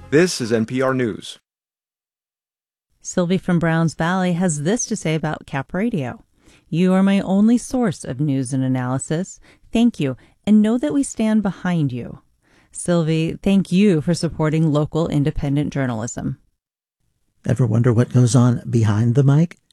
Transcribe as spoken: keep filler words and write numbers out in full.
This is N P R News. Sylvie from Browns Valley has this to say about Cap Radio. You are my only source of news and analysis. Thank you, and know that we stand behind you. Sylvie, thank you for supporting local independent journalism. Ever wonder what goes on behind the mic?